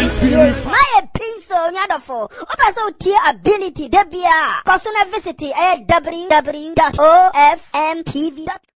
My pencil, nyadofo. Obaso tier ability, debia. Personal visit, www.ofmtv.com.